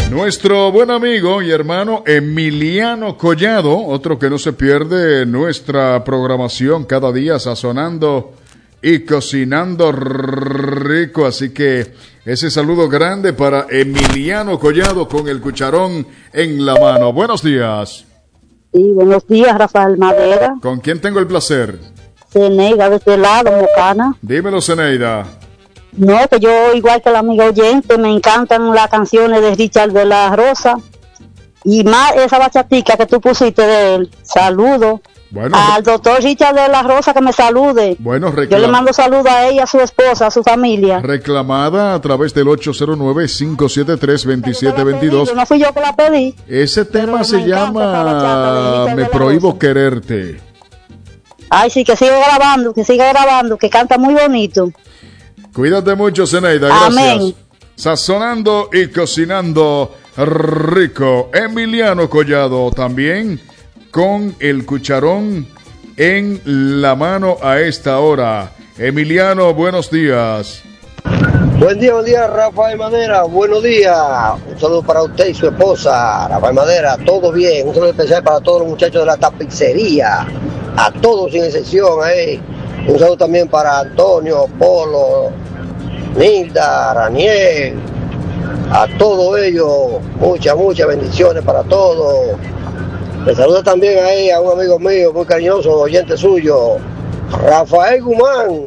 Nuestro buen amigo y hermano Emiliano Collado, otro que no se pierde nuestra programación cada día, sazonando y cocinando rico. Así que ese saludo grande para Emiliano Collado con el cucharón en la mano. Buenos días. Sí, buenos días, Rafael Madera. ¿Con quién tengo el placer? Zeneida, de este lado, Mocana. Dímelo, Zeneida. No, que yo, igual que la amiga oyente, me encantan las canciones de Richard de la Rosa. Y más esa bachatica que tú pusiste de él. Saludo. Bueno, al doctor Richard de la Rosa, que me salude. Bueno, yo le mando saludo a ella, a su esposa, a su familia. Reclamada a través del 809-573-2722. No fui yo que la pedí. Ese tema se llama Me Prohíbo Quererte. Ay, sí, que siga grabando, que canta muy bonito. Cuídate mucho, Zeneida, gracias. Amén. Sazonando y cocinando rico. Emiliano Collado también con el cucharón en la mano a esta hora. Emiliano, buenos días. Buen día, Rafael Madera, buenos días. Un saludo para usted y su esposa, Rafael Madera, todo bien. Un saludo especial para todos los muchachos de la tapicería, a todos sin excepción ahí. Un saludo también para Antonio, Polo, Nilda, Raniel, a todos ellos, muchas bendiciones para todos. Le saludo también ahí a un amigo mío, muy cariñoso, oyente suyo, Rafael Guzmán,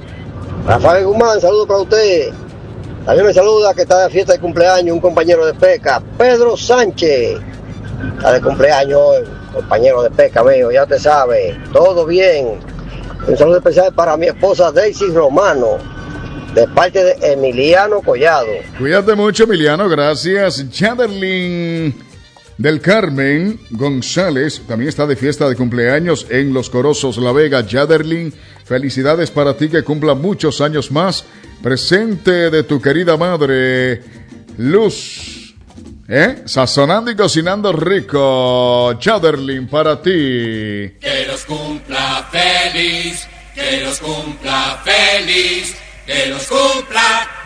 saludo para usted. También me saluda que está de fiesta de cumpleaños un compañero de pesca, Pedro Sánchez, está de cumpleaños hoy, compañero de pesca mío, ya usted sabe, todo bien. Un saludo especial para mi esposa Daisy Romano, de parte de Emiliano Collado. Cuídate mucho, Emiliano, gracias. Yaderlin del Carmen González también está de fiesta de cumpleaños en Los Corozos, La Vega. Yaderlin, felicidades para ti, que cumpla muchos años más. Presente de tu querida madre, Luz. Sazonando y cocinando rico. Yaderlin, para ti. Que los cumpla feliz, que los cumpla feliz, que los cumpla